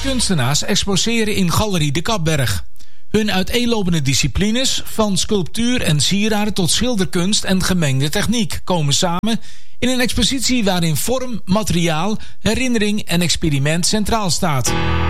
kunstenaars exposeren in Galerie de Kapberg. Hun uiteenlopende disciplines, van sculptuur en sieraden tot schilderkunst en gemengde techniek, komen samen in een expositie waarin vorm, materiaal, herinnering en experiment centraal staat.